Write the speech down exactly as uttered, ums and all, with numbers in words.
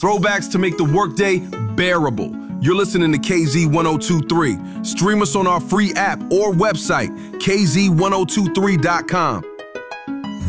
Throwbacks to make the workday bearable. You're listening to K Z ten twenty-three. Stream us on our free app or website, K Z ten twenty-three dot com.